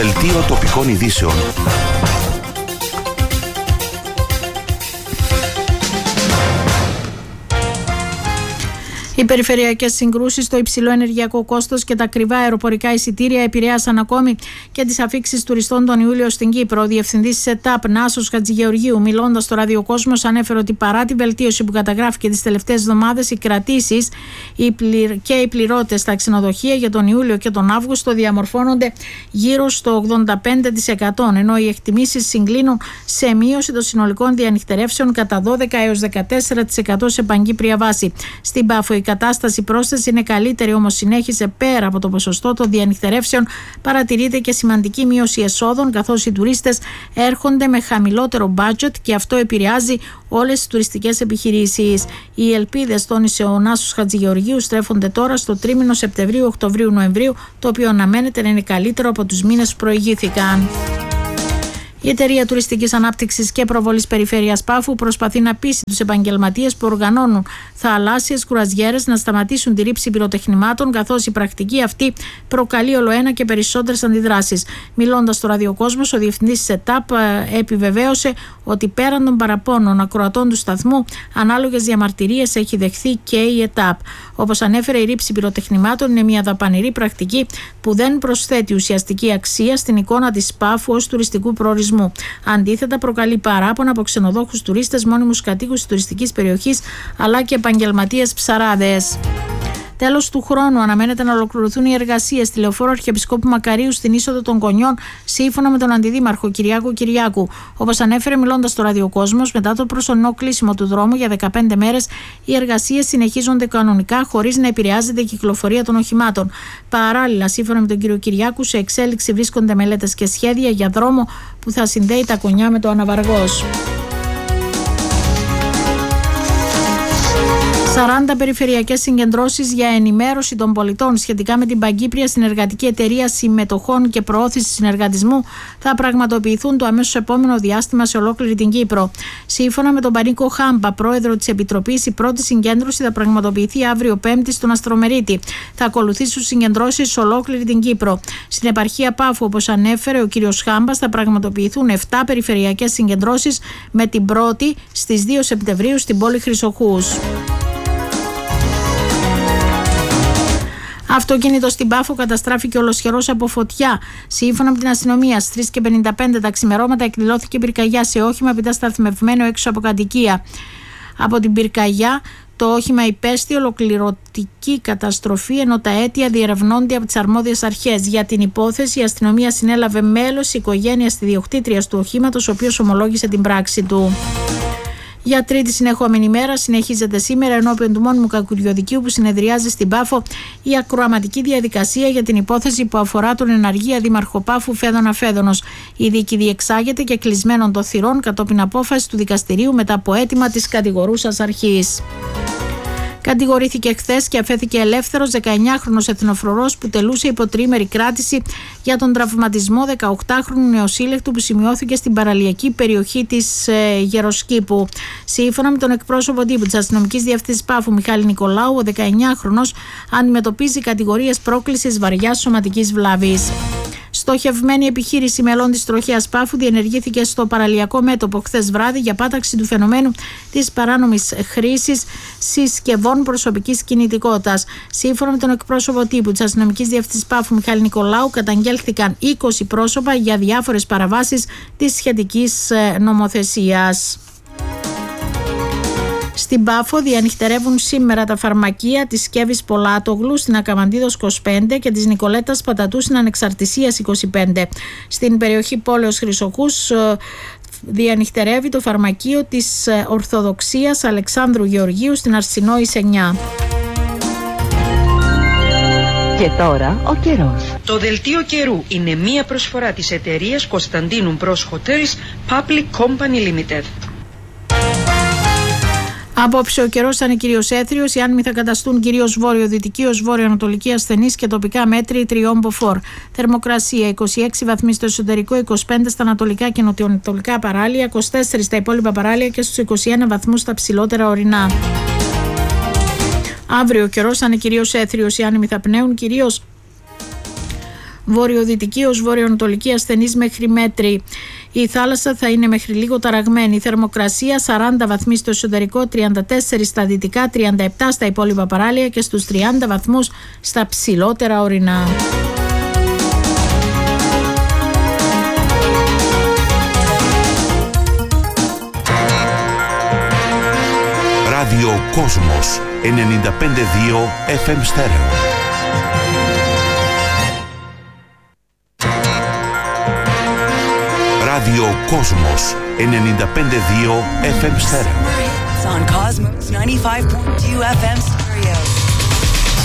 Δελτίο τοπικών ειδήσεων. Οι περιφερειακές συγκρούσεις, το υψηλό ενεργειακό κόστος και τα ακριβά αεροπορικά εισιτήρια επηρέασαν ακόμη και τις αφίξεις τουριστών τον Ιούλιο στην Κύπρο. Ο διευθυντής της ΕΤΑΠ, Νάσος Χατζηγεωργίου, μιλώντας στο ραδιοκόσμος, ανέφερε ότι παρά τη βελτίωση που καταγράφηκε τις τελευταίες εβδομάδες, οι κρατήσεις και οι πληρώτες στα ξενοδοχεία για τον Ιούλιο και τον Αύγουστο διαμορφώνονται γύρω στο 85%, ενώ οι εκτιμήσεις συγκλίνουν σε μείωση των συνολικών διανυχτερεύσεων κατά 12 έως 14% σε παγκύπρια βάση. Στην Πάφο η κατάσταση πρόσθεση είναι καλύτερη, όμως συνέχισε πέρα από το ποσοστό των διανυχτερεύσεων. Παρατηρείται και σημαντική μείωση εσόδων, καθώς οι τουρίστες έρχονται με χαμηλότερο budget και αυτό επηρεάζει όλες τις τουριστικές επιχειρήσεις. Οι ελπίδες, τόνισε ο Νάσος Χατζηγεωργίου, στρέφονται τώρα στο τρίμηνο Σεπτεμβρίου, Οκτωβρίου, Νοεμβρίου, το οποίο αναμένεται να είναι καλύτερο από τους μήνες που προηγήθηκαν. Η Εταιρεία Τουριστικής Ανάπτυξης και Προβολής Περιφέρειας Πάφου προσπαθεί να πείσει τους επαγγελματίες που οργανώνουν θαλάσσιες κουραζιέρες να σταματήσουν τη ρήψη πυροτεχνημάτων, καθώς η πρακτική αυτή προκαλεί ολοένα και περισσότερες αντιδράσεις. Μιλώντας στο ραδιοκόσμος, ο διευθυντής της ΕΤΑΠ επιβεβαίωσε ότι πέραν των παραπώνων ακροατών του σταθμού, ανάλογες διαμαρτυρίες έχει δεχθεί και η ΕΤΑΠ. Όπως ανέφερε, η ρήψη πυροτεχνημάτων είναι μια δαπανηρή πρακτική που δεν προσθέτει ουσιαστική αξία στην εικόνα της Πάφου ως τουριστικού προορισμού. Αντίθετα, προκαλεί παράπονα από ξενοδόχους, τουρίστες, μόνιμους κατοίκους της τουριστικής περιοχής αλλά και επαγγελματίες ψαράδες. Τέλος του χρόνου αναμένεται να ολοκληρωθούν οι εργασίες στη Λεωφόρο Αρχιεπισκόπου Μακαρίου στην είσοδο των Κονιών, σύμφωνα με τον Αντιδήμαρχο Κυριάκο Κυριάκου. Όπως ανέφερε μιλώντας στο ραδιοκόσμος, μετά το προσωρινό κλείσιμο του δρόμου για 15 μέρες, οι εργασίες συνεχίζονται κανονικά χωρίς να επηρεάζεται η κυκλοφορία των οχημάτων. Παράλληλα, σύμφωνα με τον κύριο Κυριάκου, σε εξέλιξη βρίσκονται μελέτες και σχέδια για δρόμο που θα συνδέει τα Κονιά με το Αναβαργός. 40 περιφερειακές συγκεντρώσεις για ενημέρωση των πολιτών σχετικά με την Παγκύπρια Συνεργατική Εταιρεία Συμμετοχών και Προώθηση Συνεργατισμού θα πραγματοποιηθούν το αμέσως επόμενο διάστημα σε ολόκληρη την Κύπρο. Σύμφωνα με τον Πανίκο Χάμπα, πρόεδρο της Επιτροπής, η πρώτη συγκέντρωση θα πραγματοποιηθεί αύριο Πέμπτη στον Αστρομερίτη. Θα ακολουθήσουν συγκεντρώσεις σε ολόκληρη την Κύπρο. Στην επαρχία Πάφου, όπως ανέφερε ο κ. Χάμπας, θα πραγματοποιηθούν 7 περιφερειακές συγκεντρώσεις, με την πρώτη στις 2 Σεπτεμβρίου στην πόλη Χρυσοχοούς. Αυτοκίνητο στην Πάφο καταστράφηκε ολοσχερός από φωτιά. Σύμφωνα με την αστυνομία, στις 3:55 τα ξημερώματα εκδηλώθηκε πυρκαγιά σε όχημα επειδή σταθμευμένο έξω από κατοικία. Από την πυρκαγιά, το όχημα υπέστη ολοκληρωτική καταστροφή, ενώ τα αίτια διερευνώνται από τις αρμόδιες αρχές. Για την υπόθεση, η αστυνομία συνέλαβε μέλος της οικογένειας της ιδιοκτήτριας του οχήματος, ο οποίος ομολόγησε την πράξη του. Για τρίτη συνεχόμενη μέρα συνεχίζεται σήμερα ενώπιον του μόνιμου κακουριοδικείου που συνεδριάζει στην Πάφο η ακροαματική διαδικασία για την υπόθεση που αφορά τον εναργία δήμαρχο Πάφου Φέδωνα Φέδωνος. Η δίκη διεξάγεται και κλεισμένων των θυρών κατόπιν απόφαση του δικαστηρίου μετά από αίτημα της κατηγορούσας αρχής. Κατηγορήθηκε χθες και αφέθηκε ελεύθερος 19χρονος εθνοφρουρός που τελούσε υπό τριήμερη κράτηση για τον τραυματισμό 18χρονου νεοσύλλεκτου που σημειώθηκε στην παραλιακή περιοχή της Γεροσκήπου. Σύμφωνα με τον εκπρόσωπο τύπου της αστυνομικής διευθύνσης Πάφου Μιχάλη Νικολάου, ο 19χρονος αντιμετωπίζει κατηγορίες πρόκλησης βαριάς σωματικής βλάβης. Στοχευμένη επιχείρηση μελών της τροχέας Πάφου διενεργήθηκε στο παραλιακό μέτωπο χθες βράδυ για πάταξη του φαινομένου της παράνομης χρήσης συσκευών προσωπικής κινητικότητας. Σύμφωνα με τον εκπρόσωπο τύπου της αστυνομικής διευθύνσης Πάφου Μιχάλη Νικολάου, καταγγέλθηκαν 20 πρόσωπα για διάφορες παραβάσεις της σχετικής νομοθεσίας. Στην Πάφο διανυχτερεύουν σήμερα τα φαρμακεία της Σκεύης Πολάτογλου στην Ακαμαντίδος 25 και της Νικολέτας Πατατού στην Ανεξαρτησίας 25. Στην περιοχή Πόλεως Χρυσοχούς διανυχτερεύει το φαρμακείο της Ορθοδοξίας Αλεξάνδρου Γεωργίου στην Αρσινόης 9. Και τώρα ο καιρός. Το δελτίο καιρού είναι μία προσφορά της εταιρείας Κωνσταντίνου Μπρος Hotels Public Company Limited. Απόψε ο καιρός θα είναι κυρίως έθριος, οι άνεμοι θα καταστούν κυρίως βόρειο-δυτική ως βόρειο-ανατολική ασθενής και τοπικά μέτρη τριών μποφόρ. Θερμοκρασία 26 βαθμοί στο εσωτερικό, 25 στα ανατολικά και νοτιοανατολικά παράλια, 24 στα υπόλοιπα παράλια και στους 21 βαθμούς στα ψηλότερα ορεινά. Αύριο ο καιρός θα είναι κυρίως έθριος, οι άνεμοι θα πνέουν κυρίως βορειοδυτική ως βορειοανατολική ασθενής μέχρι μέτρη. Η θάλασσα θα είναι μέχρι λίγο ταραγμένη. Η θερμοκρασία 40 βαθμοί στο εσωτερικό, 34 στα δυτικά, 37 στα υπόλοιπα παράλια και στους 30 βαθμούς στα ψηλότερα ορεινά. Ράδιο Κόσμος 95,2 FM στέρεο. Ράδιο Κόσμος 95,2 FM στέρεο. On Cosmos 95.2 FM stereo.